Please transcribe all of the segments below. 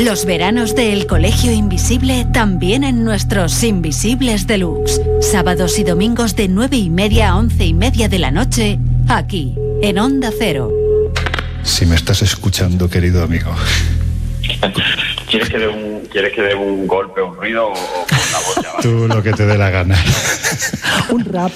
Los veranos del Colegio Invisible también en nuestros Invisibles Deluxe. Sábados y domingos de 9:30 a 11:30 de la noche, aquí, en Onda Cero. Si me estás escuchando, querido amigo. ¿Quieres que dé un golpe, un ruido o con la voz ya? ¿Vale? Tú lo que te dé la gana. Un rap.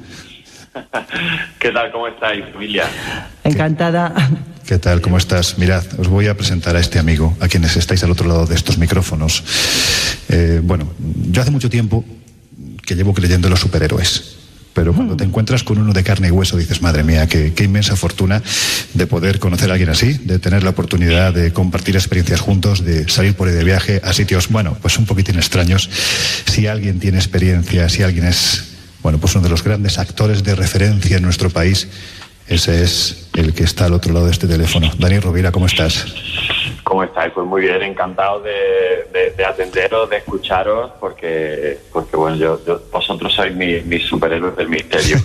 ¿Qué tal? ¿Cómo estáis, familia? Encantada. ¿Qué tal? ¿Cómo estás? Mirad, os voy a presentar a este amigo, a quienes estáis al otro lado de estos micrófonos. Bueno, yo hace mucho tiempo que llevo creyendo en los superhéroes. Pero cuando te encuentras con uno de carne y hueso dices, madre mía, qué inmensa fortuna de poder conocer a alguien así, de tener la oportunidad de compartir experiencias juntos, de salir por ahí de viaje a sitios, bueno, pues un poquitín extraños. Si alguien tiene experiencia, si alguien es, bueno, pues uno de los grandes actores de referencia en nuestro país, ese es el que está al otro lado de este teléfono. Dani Rovira, ¿cómo estás? ¿Cómo estáis? Pues muy bien, encantado de atenderos, de escucharos, porque bueno, vosotros sois mis superhéroes del misterio.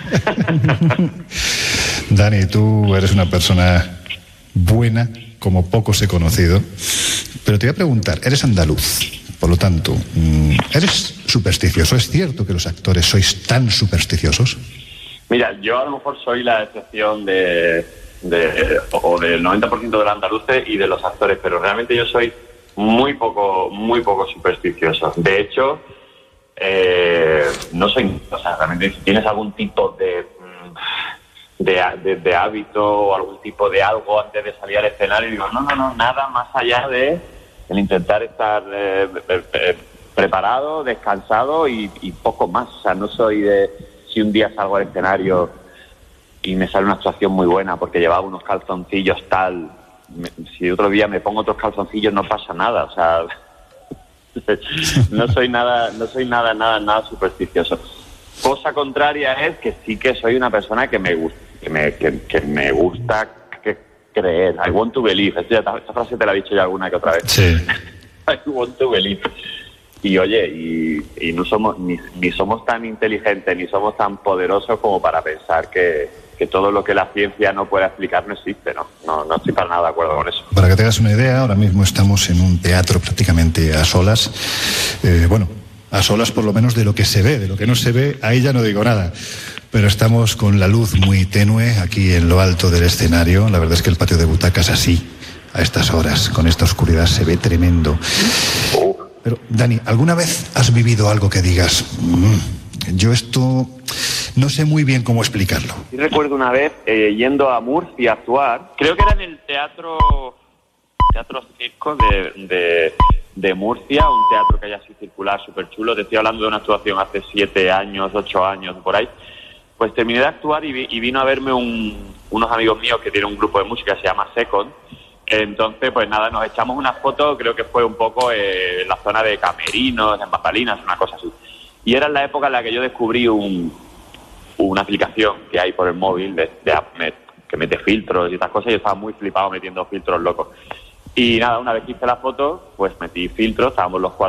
Dani, tú eres una persona buena, como pocos he conocido, pero te voy a preguntar, eres andaluz, por lo tanto, ¿eres supersticioso? ¿Es cierto que los actores sois tan supersticiosos? Mira, yo a lo mejor soy la excepción del 90% de los andaluces y de los actores, pero realmente yo soy muy poco supersticioso. De hecho, no soy, o sea, realmente si tienes algún tipo de hábito o algún tipo de algo antes de salir al escenario, digo, no, nada más allá de el intentar estar preparado, descansado y poco más. O sea, no soy de, si un día salgo al escenario y me sale una actuación muy buena porque llevaba unos calzoncillos tal, si otro día me pongo otros calzoncillos no pasa nada, o sea, no soy nada supersticioso. Cosa contraria es que sí que soy una persona que me gusta creer. I want to believe. Esta frase te la he dicho ya alguna que otra vez. Sí. I want to believe. Y oye, y no somos ni somos tan inteligentes ni somos tan poderosos como para pensar que todo lo que la ciencia no puede explicar no existe, ¿no? No estoy para nada de acuerdo con eso. Para que te hagas una idea, ahora mismo estamos en un teatro prácticamente a solas. Bueno, a solas por lo menos de lo que se ve, de lo que no se ve, ahí ya no digo nada. Pero estamos con la luz muy tenue aquí en lo alto del escenario. La verdad es que el patio de butacas así, a estas horas, con esta oscuridad, se ve tremendo. Pero, Dani, ¿alguna vez has vivido algo que digas, yo esto no sé muy bien cómo explicarlo? Sí, recuerdo una vez yendo a Murcia a actuar, creo que era en el Teatro Circo de Murcia, un teatro que hay así circular, súper chulo. Te estoy hablando de una actuación hace 7 años, 8 años, por ahí. Pues terminé de actuar y vino a verme unos amigos míos que tienen un grupo de música que se llama Second. Entonces, pues nada, nos echamos unas fotos, creo que fue un poco en la zona de Camerinos, en Bambalinas, una cosa así. Y era en la época en la que yo descubrí una aplicación que hay por el móvil que mete filtros y estas cosas, y yo estaba muy flipado metiendo filtros locos. Y nada, una vez que hice la foto, pues metí filtros, estábamos los 4